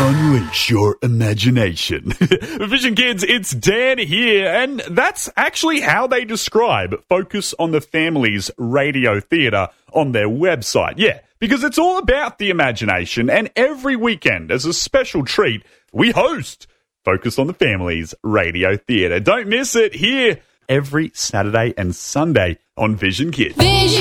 Unleash your imagination. Vision Kids, it's Dan here, and that's actually how they describe Focus on the Family's radio theatre on their website. Yeah, because it's all about the imagination, and every weekend, as a special treat, we host Focus on the Family's radio theatre. Don't miss it here every Saturday and Sunday on Vision Kids. Vision